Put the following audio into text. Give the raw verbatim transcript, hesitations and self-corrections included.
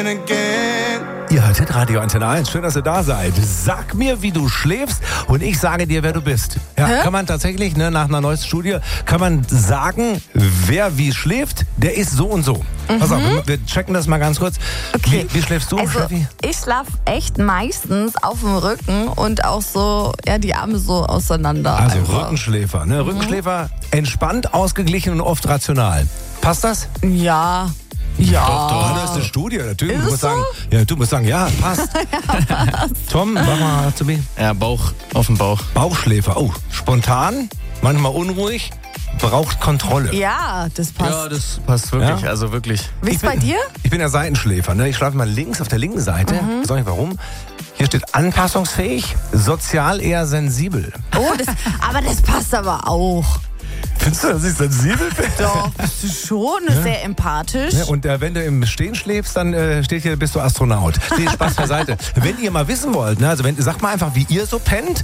begin again. Ihr hört Hitradio Antenne eins. Schön, dass ihr da seid. Sag mir, wie du schläfst und ich sage dir, wer du bist. Ja, Hä? kann man tatsächlich, ne, nach einer neuesten Studie, kann man sagen, wer wie schläft, der ist so und so. Mhm. Pass auf, wir checken das mal ganz kurz. Okay. Wie, wie schläfst du, Also, Steffi? ich schlafe echt meistens auf dem Rücken und auch so, ja, die Arme so auseinander. Also einfach. Rückenschläfer. Ne? Rückenschläfer, entspannt, ausgeglichen und oft rational. Passt das? Ja. Ja. Doch, doch, das ist eine Studie. Natürlich. Ist Du es musst so? sagen, ja, du musst sagen, ja, passt. Ja, passt. Tom, mach mal zu mir. Ja, Bauch auf dem Bauch. Bauchschläfer. Oh, spontan, manchmal unruhig, braucht Kontrolle. Ja, das passt. Ja, das passt wirklich, Ja? also wirklich. Wie ist bei dir? Ich bin ja Seitenschläfer. Ne? Ich schlafe mal links auf der linken Seite. Mhm. Sag ich warum? Hier steht anpassungsfähig, sozial eher sensibel. Oh, das, aber das passt aber auch. Findest du, dass ich sensibel bin? Doch, bist du schon sehr empathisch. Ne? Und äh, wenn du im Stehen schläfst, dann äh, steht hier, bist du Astronaut. Nee, Spaß beiseite. Wenn ihr mal wissen wollt, ne? Also wenn, sagt mal einfach, wie ihr so pennt.